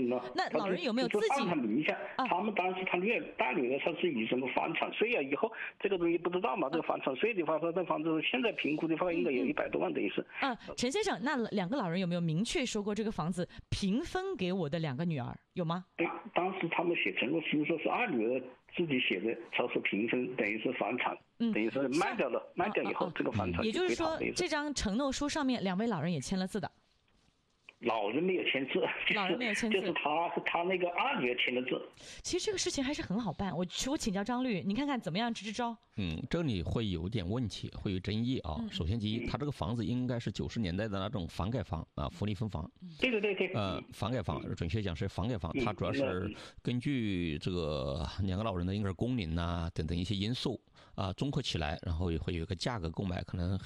了。 那老人有没有自己他名下？他们当时他大女儿他是以什么房产税啊？以后这个东西不知道嘛？这个房产税的话，他这房子现在评估的话，应该有100多万，等于是。 陈先生，那2个老人有没有明确说过这个房子平分给我的2个女儿，有吗？ 对，当时他们写承诺书说是二女儿自己写的，超是平分，等于是房产，等于是卖掉了，卖掉以后这个房产。 也就是说，这张承诺书上面2位老人也签了字的。 老人没有签字， 老人没有签字， 就是他那个二女儿签的字。 其实这个事情还是很好办，我请教张律，你看看怎么样支招？ 这里会有点问题，会有争议啊。首先，第一，他这个房子应该是90年代的那种房改房啊，福利分房。 对。 房改房，准确讲是房改房，它主要是根据这个2个老人的应该是工龄等等一些因素综合起来，然后也会有一个价格购买可能。